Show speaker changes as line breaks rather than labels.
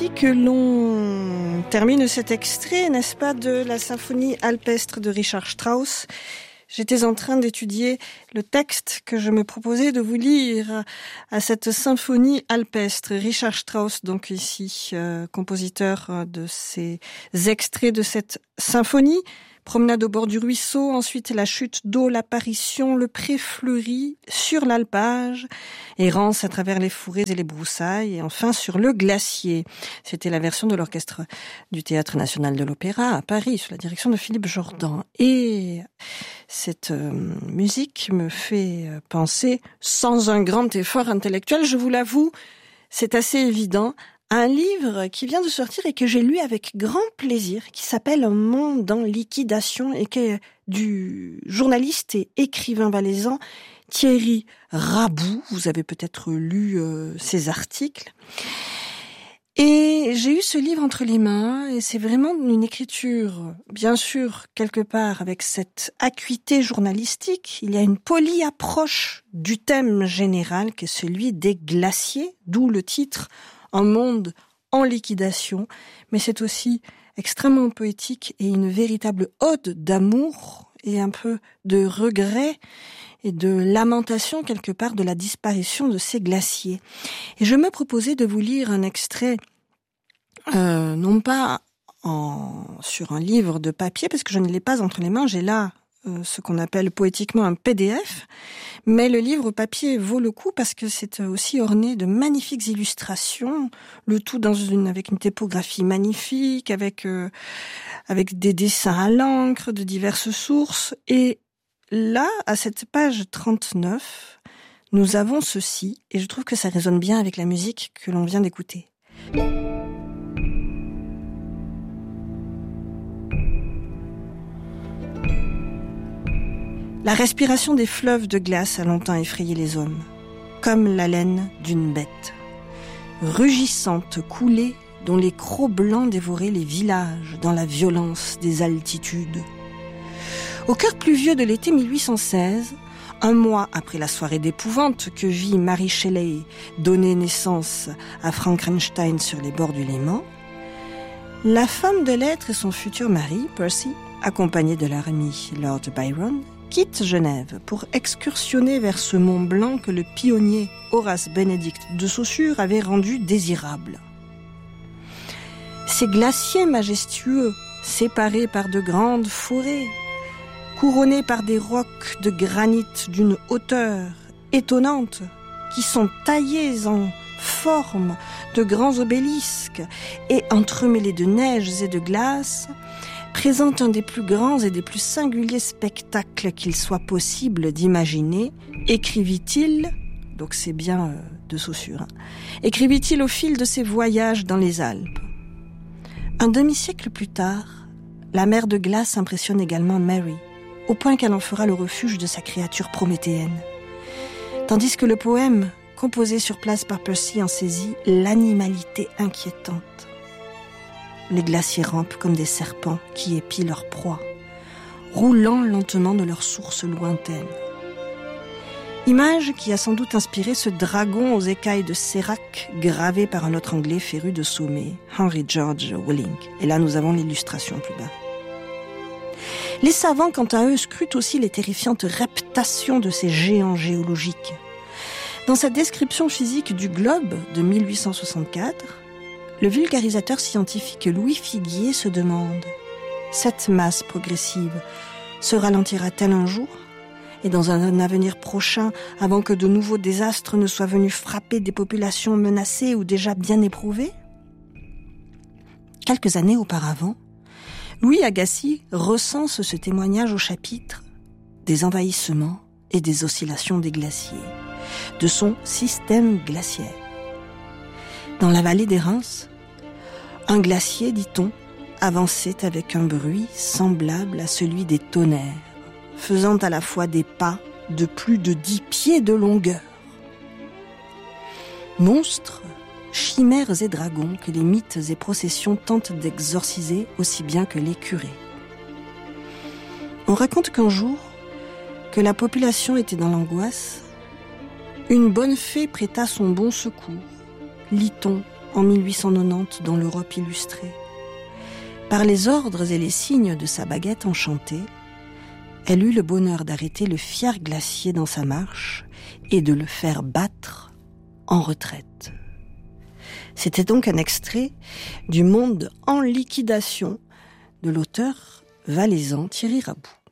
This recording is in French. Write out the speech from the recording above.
ainsi que l'on termine cet extrait, n'est-ce pas, de la symphonie alpestre de Richard Strauss. J'étais en train d'étudier le texte que je me proposais de vous lire à cette symphonie alpestre. Richard Strauss, donc ici, compositeur de ces extraits de cette symphonie. Promenade au bord du ruisseau, ensuite la chute d'eau, l'apparition, le pré fleuri, sur l'alpage, errance à travers les fourrés et les broussailles, et enfin sur le glacier. C'était la version de l'orchestre du Théâtre National de l'Opéra à Paris, sous la direction de Philippe Jordan. Et cette musique me fait penser, sans un grand effort intellectuel, je vous l'avoue, c'est assez évident, un livre qui vient de sortir et que j'ai lu avec grand plaisir, qui s'appelle Un monde en liquidation et qui est du journaliste et écrivain valaisan Thierry Raboux. Vous avez peut-être lu ses articles. Et j'ai eu ce livre entre les mains et c'est vraiment une écriture, bien sûr, quelque part avec cette acuité journalistique. Il y a une polie approche du thème général qui est celui des glaciers, d'où le titre Un monde en liquidation, mais c'est aussi extrêmement poétique et une véritable ode d'amour et un peu de regret et de lamentation quelque part de la disparition de ces glaciers. Et je me proposais de vous lire un extrait, non pas sur un livre de papier, parce que je ne l'ai pas entre les mains, j'ai là ce qu'on appelle poétiquement un PDF, mais le livre papier vaut le coup parce que c'est aussi orné de magnifiques illustrations, le tout avec une typographie magnifique, avec des dessins à l'encre de diverses sources. Et là, à cette page 39, nous avons ceci, et je trouve que ça résonne bien avec la musique que l'on vient d'écouter. La respiration des fleuves de glace a longtemps effrayé les hommes, comme l'haleine d'une bête. Rugissante coulée dont les crocs blancs dévoraient les villages dans la violence des altitudes. Au cœur pluvieux de l'été 1816, un mois après la soirée d'épouvante que vit Mary Shelley donner naissance à Frankenstein sur les bords du Léman, la femme de lettres et son futur mari, Percy, accompagnés de leur ami Lord Byron, quittent Genève pour excursionner vers ce Mont Blanc que le pionnier Horace Bénédict de Saussure avait rendu désirable. Ces glaciers majestueux, séparés par de grandes forêts, couronnés par des rocs de granit d'une hauteur étonnante, qui sont taillés en forme de grands obélisques et entremêlés de neige et de glace, présente un des plus grands et des plus singuliers spectacles qu'il soit possible d'imaginer, écrivit-il, donc c'est bien de Saussure, écrivit-il au fil de ses voyages dans les Alpes. Un demi-siècle plus tard, la mer de glace impressionne également Mary, au point qu'elle en fera le refuge de sa créature prométhéenne. Tandis que le poème, composé sur place par Percy, en saisit l'animalité inquiétante. Les glaciers rampent comme des serpents qui épient leur proie, roulant lentement de leur source lointaine. Image qui a sans doute inspiré ce dragon aux écailles de sérac gravé par un autre Anglais féru de sommet, Henry George Welling. Et là, nous avons l'illustration plus bas. Les savants, quant à eux, scrutent aussi les terrifiantes reptations de ces géants géologiques. Dans sa description physique du globe de 1864, le vulgarisateur scientifique Louis Figuier se demande « Cette masse progressive se ralentira-t-elle un jour ? Et dans un avenir prochain, avant que de nouveaux désastres ne soient venus frapper des populations menacées ou déjà bien éprouvées ?» Quelques années auparavant, Louis Agassiz recense ce témoignage au chapitre des envahissements et des oscillations des glaciers, de son système glaciaire. Dans la vallée des Reims, un glacier, dit-on, avançait avec un bruit semblable à celui des tonnerres, faisant à la fois des pas de plus de 10 pieds de longueur. Monstres, chimères et dragons que les mythes et processions tentent d'exorciser aussi bien que les curés. On raconte qu'un jour, que la population était dans l'angoisse, une bonne fée prêta son bon secours, lit-on en 1890 dans l'Europe illustrée. Par les ordres et les signes de sa baguette enchantée, elle eut le bonheur d'arrêter le fier glacier dans sa marche et de le faire battre en retraite. C'était donc un extrait du Monde en liquidation de l'auteur valaisan Thierry Rabou.